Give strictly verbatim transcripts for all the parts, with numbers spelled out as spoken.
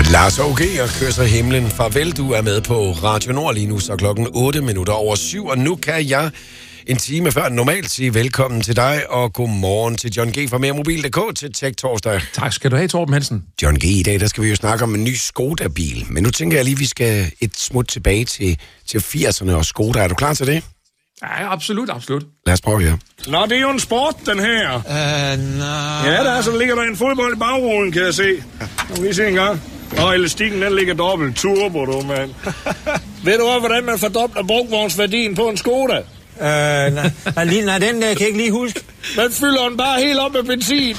Lars O G og kysser himlen. Farvel, du er med på Radio Nord lige nu, så klokken otte minutter over syv. Og nu kan jeg en time før normalt sige velkommen til dig, og godmorgen til John G. fra mermobil punktum d k til Tech Torsdag. Tak skal du have, Torben Hansen. John G. i dag, der skal vi jo snakke om en ny Skoda-bil. Men nu tænker jeg lige, vi skal et smut tilbage til, til firserne og Skoda. Er du klar til det? Ja, absolut, absolut. Lad os prøve her. Nå, det er jo en sport, den her. Øh, nej. Ja, der er, så ligger der en fodbold i bagruden, kan jeg se. Nu vil vi se en gang. Og elastikken, den ligger dobbelt. Turbo, du, mand. Ved du også, hvordan man fordobler brugvognsværdien på en Skoda? Øh, nej. Nej, lige, nej, den der kan jeg ikke lige huske. Man fylder den bare helt op med benzin.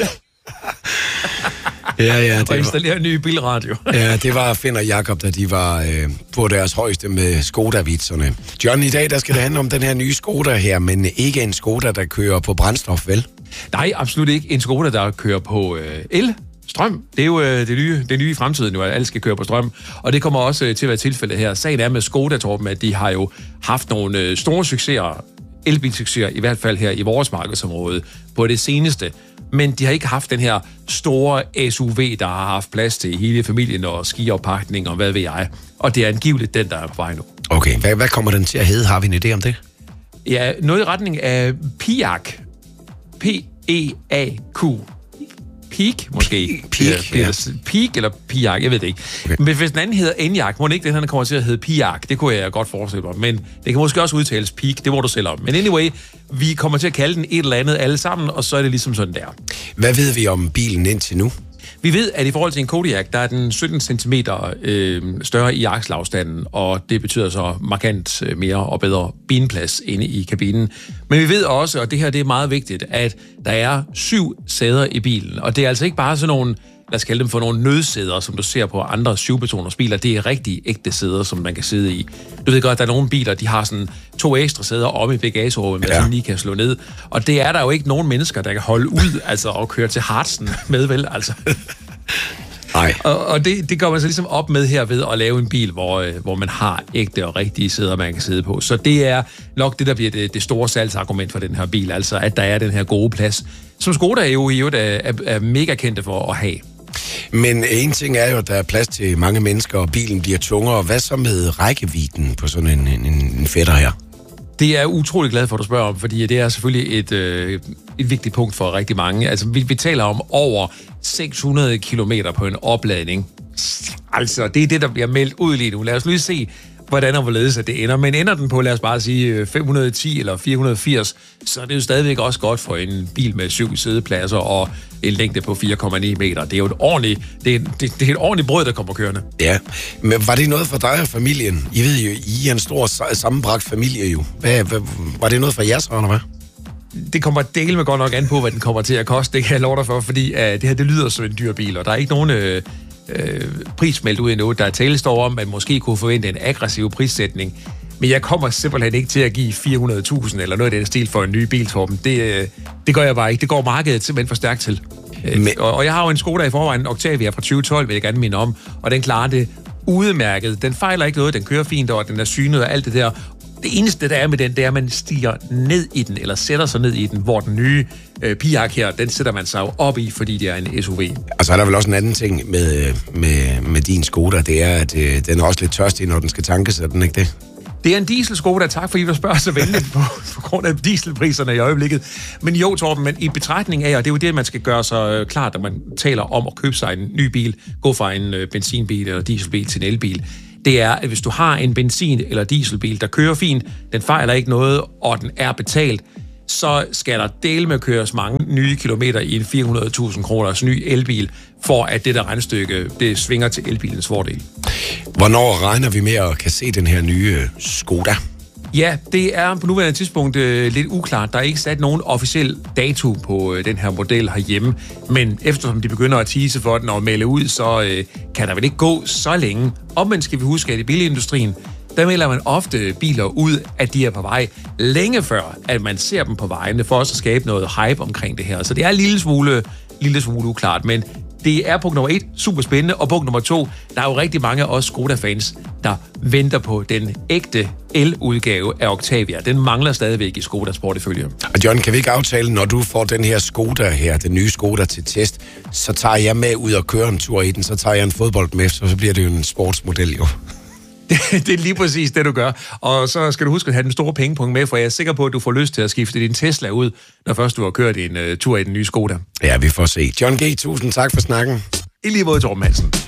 Ja, ja, det og installere en ny bilradio. Ja, det var Finn og Jakob, da de var øh, på deres højeste med Skoda-vitserne. John, i dag der skal det handle om den her nye Skoda her, men ikke en Skoda, der kører på brændstof, vel? Nej, absolut ikke. En Skoda, der kører på øh, el. Strøm, det er jo øh, det, nye, det nye i fremtiden nu, at alle skal køre på strøm. Og det kommer også øh, til at være tilfældet her. Sagen er med Skoda, Torben, at de har jo haft nogle øh, store succeser, elbilsucceser, i hvert fald her i vores markedsområde, på det seneste. Men de har ikke haft den her store S U V, der har haft plads til hele familien og skiopakning og hvad ved jeg. Og det er angiveligt den, der er på vej nu. Okay, hvad, hvad kommer den til at hedde? Har vi en idé om det? Ja, noget i retning af Piak. P E A Q. Peak, måske. Peak, ja. ja. Peak eller Piak, jeg ved det ikke. Okay. Men hvis den anden hedder Enyaq, må den ikke den her kommer til at hedde Piak. Det kunne jeg godt forestille mig. Men det kan måske også udtales Peak, det må du selv om. Men anyway, vi kommer til at kalde den et eller andet alle sammen, og så er det ligesom sådan der. Hvad ved vi om bilen indtil nu? Vi ved, at i forhold til en Kodiaq, der er den sytten centimeter øh, større i akselafstanden, og det betyder så markant mere og bedre benplads inde i kabinen. Men vi ved også, og det her det er meget vigtigt, at der er syv sæder i bilen, og det er altså ikke bare sådan nogle, lad os kalde dem for nogle nødsæder, som du ser på andre syv-betoners biler. Det er rigtig ægte sæder, som man kan sidde i. Du ved godt, at der er nogle biler, de har sådan to ekstra sæder om i bagagerummet, ja, som lige kan slå ned. Og det er der jo ikke nogen mennesker, der kan holde ud altså, og køre til Hartsen med, vel? Altså. Nej. Og, og det, det går man så ligesom op med her ved at lave en bil, hvor, øh, hvor man har ægte og rigtige sæder, man kan sidde på. Så det er nok det, der bliver det, det store salgsargument for den her bil, altså at der er den her gode plads, som Skoda jo i øvrigt er, er, er mega kendte for at have. Men en ting er jo, at der er plads til mange mennesker, og bilen bliver tungere. Hvad så med rækkevidden på sådan en, en, en fætter her? Det er jeg utrolig glad for, at du spørger om, fordi det er selvfølgelig et, øh, et vigtigt punkt for rigtig mange. Altså, vi, vi taler om over seks hundrede kilometer på en opladning. Altså, det er det, der bliver meldt ud lige nu. Lad os lige se, hvordan og hvorledes at det ender. Men ender den på, lad os bare sige, fem hundrede og ti eller fire hundrede og firs, så er det jo stadigvæk også godt for en bil med syv sædepladser og en længde på fire komma ni meter. Det er jo et ordentligt, det er, det, det er et ordentligt brød, der kommer kørende. Ja, men var det noget for dig og familien? I ved jo, I er en stor sammenbragt familie jo. Hvad, hvad, var det noget for jer så, eller hvad? Det kommer dele med godt nok an på, hvad den kommer til at koste. Det kan jeg love dig for, fordi uh, det her, det lyder som en dyr bil, og der er ikke nogen øh, øh, prismeldt ud endnu. Der er tale står om, at man måske kunne forvente en aggressiv prissætning. Men jeg kommer simpelthen ikke til at give fire hundrede tusind eller noget af den stil for en ny bil, Torben. Det, øh, det gør jeg bare ikke. Det går markedet simpelthen for stærkt til. Men... Og, og jeg har jo en Skoda i forvejen, en Octavia fra tyve tolv, vil jeg gerne minde om, og den klarer det udmærket. Den fejler ikke noget, den kører fint, og den er synet og alt det der. Det eneste, der er med den, det er, at man stiger ned i den, eller sætter sig ned i den, hvor den nye øh, Piak her, den sætter man sig jo op i, fordi det er en S U V. Og så er der vel også en anden ting med, med, med din Skoda, det er, at øh, den er også lidt tørstig, når den skal tankes, er den ikke det? Det er en diesel Skoda, tak fordi du spørger så venligt på, på grund af dieselpriserne i øjeblikket. Men jo, Torben, men i betragtning af, og det er jo det, man skal gøre sig klart, når man taler om at købe sig en ny bil, gå fra en øh, benzinbil eller dieselbil til en elbil, det er, at hvis du har en benzin- eller dieselbil, der kører fint, den fejler ikke noget, og den er betalt, så skal der dele med køres mange nye kilometer i en fire hundrede tusind kroners ny elbil, for at det der regnestykke, det svinger til elbilens fordel. Hvornår regner vi med at kan se den her nye Skoda? Ja, det er på nuværende tidspunkt øh, lidt uklart. Der er ikke sat nogen officiel dato på øh, den her model herhjemme, men eftersom de begynder at tease for den og melde ud, så øh, kan der vel ikke gå så længe. Omvendt skal vi huske, at i bilindustrien, der melder man ofte biler ud, at de er på vej længe før, at man ser dem på vejene, for også at skabe noget hype omkring det her. Så det er en lille smule, lille smule uklart, men det er punkt nummer et, super spændende, og punkt nummer to, der er jo rigtig mange af os Skoda-fans, der venter på den ægte el-udgave af Octavia. Den mangler stadigvæk i Skodas portefølje. Og John, kan vi ikke aftale, når du får den her Skoda her, den nye Skoda til test, så tager jeg med ud og kører en tur i den, så tager jeg en fodbold med, så, så bliver det jo en sportsmodel jo. Det, det er lige præcis det, du gør. Og så skal du huske at have den store pengepunkt med, for jeg er sikker på, at du får lyst til at skifte din Tesla ud, når først du har kørt en uh, tur i den nye Skoda. Ja, vi får se. John G., tusind tak for snakken. I lige måde, Torben Hansen.